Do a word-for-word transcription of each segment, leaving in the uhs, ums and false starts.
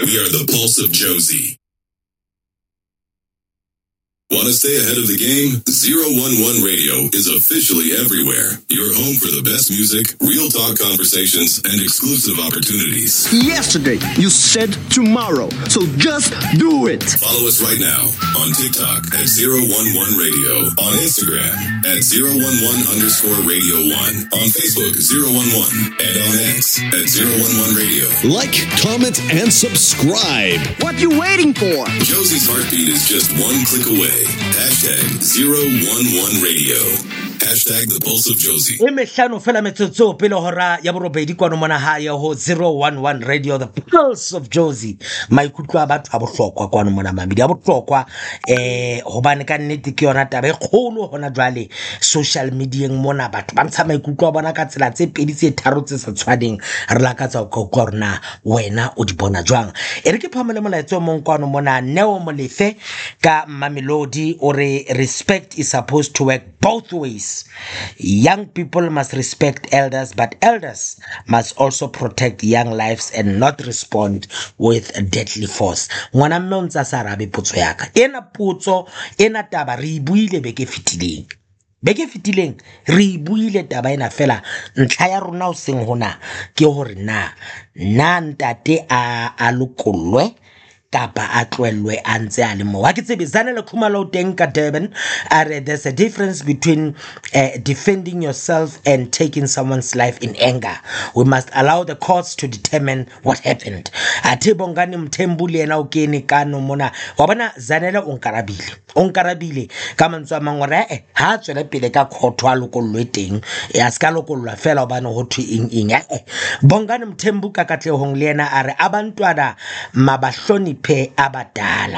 We are the Pulse of Josie. Want to stay ahead of the game? zero one one Radio is officially everywhere. Your home for the best music, real talk conversations, and exclusive opportunities. Yesterday, you said tomorrow, so just do it. Follow us right now on TikTok at zero one one Radio, on Instagram at zero one one underscore Radio one, on Facebook zero one one, and on X at zero one one Radio. Like, comment, and subscribe. What you waiting for? Josie's heartbeat is just one click away. Hashtag zero one one Radio. Hashtag the Pulse of Josie. Emehlano fela metsotso pele hora ya borobedi kwano mona ha ya ho zero one one Radio, the Pulse of Josie. Maikutlo a batho a bohlokwa kwano mona mamedi a bohlokwa eh hobane ka nnete ke yona taba e kgolo hona jwale social media mona batho ba ntsha maikutlo a bona ka tsela tse pedi tse tharo tse sa tshwaneng re lakatsa go ka rona wena o di bona jwang e re ke phamele molaetso mong kwano mona Neo Molefe ka Mamelodi ore respect is supposed to work both ways. Young people must respect elders, but elders must also protect young lives and not respond with deadly force. Ngwana mme o ntsa sa rabe putso yaka ena putso ena taba re ibuile beke fitileng beke fitileng re ibuile taba ena fela ntlha ya rona o seng hona ke hore na na ntate a a lokolwe kapa atlwelwe antse a le mo wa ke tsebe Zanele Khumalo teng ka Durban are there's a difference between uh, defending yourself and taking someone's life in anger. We must allow the courts to determine what happened. Athe bongani Mthembuli ena o kene kano mona wa bona Zanele onkarabile onkarabile ka mantswa mangore eh ha tswela pele ka khotho a lokolwe teng ya ska lokolwa fela obana ho thwe ing ing eh bongani Mthembu ka katlehong le ena are abantwana mabahloni pe abadala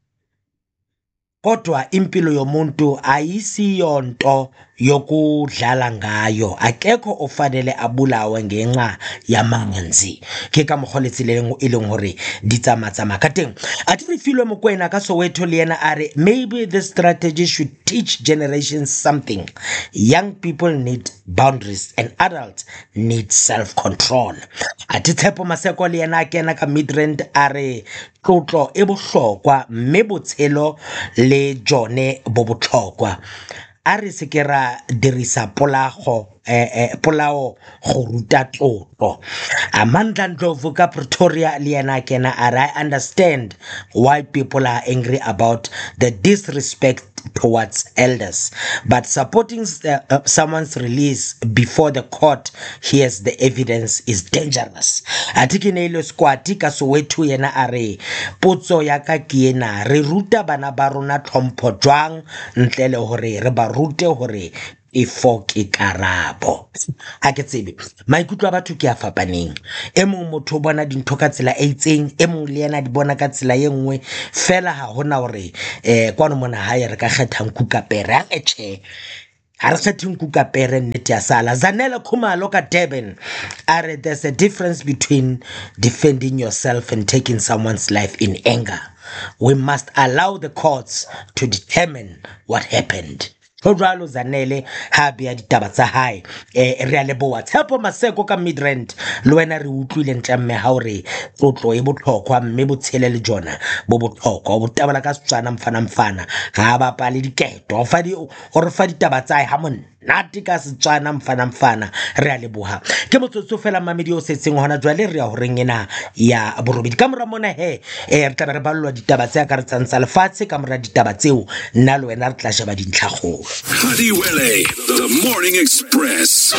kodwa impilo yomuntu ayisi yonto yokudlala ngayo akekho ofanele abulawe ngenxa yamanzi ke ka mogoletsile e leng hore ditsamata ka teng ati re filwe mokwena ka Soweto le yena are maybe this strategy should teach generations something. Young people need boundaries and adults need self-control. Ati Tshepo Maseko le yena kena ka Midrand are tlotlo e bohlokwa mme botshelo le jone bo bohlokwa a re se ke ra dirisa polago eh, eh, polao go ruta tlotlo. Amandla Ndlovu ka Pretoria le yena kena are I understand why people are angry about the disrespect towards elders, but supporting uh, uh, someone's release before the court hears the evidence is dangerous. Atikinelo squati ka Soweto yena are potso ya ka ke ena re ruta bana ba rona tlhompho jwang ntlele hore re ba rute hore ifo ke karabo ha ke tsebe maikutlo a batho ke a fapaneng e mong motho bona dintho ka tsela e itseng e mong le yena di bona ka tsela ye nngwe fela ha hona hore eh kwano mona ha re ka kgethang kukapere a eche ha re kgetheng kukapere nnete ya sala. Zanele Khumalo ka Durban are there's a difference between defending yourself and taking someone's life in anger. We must allow the courts to determine what happened. Hodwalo Zanele habi ya ditaba tsa hae eh re a leboa. Tshepo Maseko ka Midrand le wena re utlwile ntlamme ha hore tlotlo e botlhokwa mme botshele le jona bo botlhokwa o botabala ka Setswana mfana mfana ga ba pa le diketo fa di gore fa ditaba tsa ha monna nati ka Setswana mfana mfana re a leboha ke motsotso fela mamedi o setseng hona jwale re ya ho rengena ya borobedi ka mora mona he eh re tla re ballwa ditaba tse ka re tsantsa lefatshe ka mora ditaba tseo nna le wena re tla sheba dintlhago. Hadiwele, the Morning Express.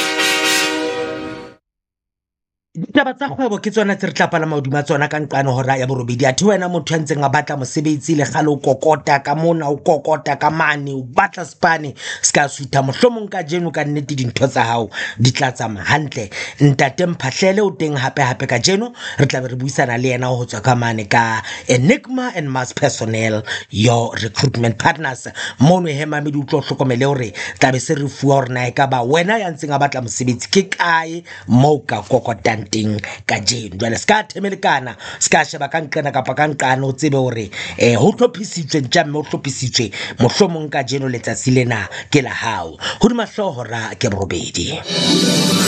Ditaba tsa kgwebo ke tsona tse re tla pala mauduma tsona ka nqane hora ya borobedi a thuwena motho a ntseng a batla mosebetsi le gale o kokota ka mona o kokota ka mane o batla spane ska suita mohlomong ka jeno ka nnete dintho tsa hao di tla tsama hantle ntate Mphahlele o teng hape hape ka jeno re tla be re buisana le yena ho tswa ka mane ka Enigma and Mass Personnel, your recruitment partners. Mono he mamedi o tlo hlokomele hore tla be se re fuwa hore na e ka ba wena ya ntseng a batla mosebetsi ke kae mo ka kokota ting ka jeno jwale ska themelekana ska sheba ka nqena kapa ka nqana o tsebe hore eh ho tlhophisitswe ntjamme ho tlhophisitswe mohlomong ka jeno letsatsi lena ke la hao ho di mahlohora ke borobedi.